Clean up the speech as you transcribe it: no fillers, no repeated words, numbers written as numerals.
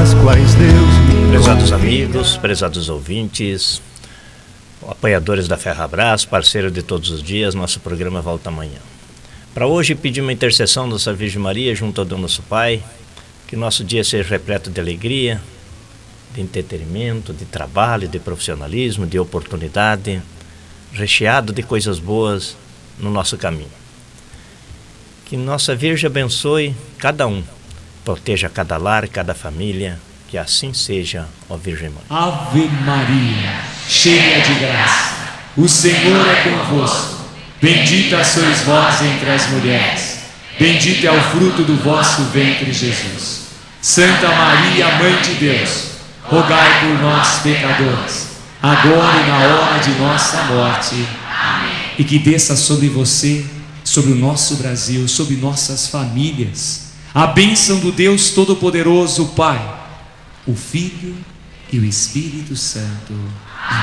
das quais Deus me Prezados amigos, prezados ouvintes, apoiadores da Ferrabras, parceiro de todos os dias, nosso programa volta amanhã. Para hoje pedimos uma intercessão da nossa Virgem Maria junto ao nosso Pai, que nosso dia seja repleto de alegria, de entretenimento, de trabalho, de profissionalismo, de oportunidade, recheado de coisas boas no nosso caminho. Que nossa Virgem abençoe cada um, proteja cada lar, cada família, que assim seja, ó Virgem Mãe. Ave Maria, cheia de graça, o Senhor é convosco. Bendita sois vós entre as mulheres, bendito é o fruto do vosso ventre, Jesus. Santa Maria, Mãe de Deus, rogai por nós, pecadores, agora e na hora de nossa morte. Amém. E que desça sobre você, sobre o nosso Brasil, sobre nossas famílias, a bênção do Deus Todo-Poderoso, o Pai, o Filho e o Espírito Santo.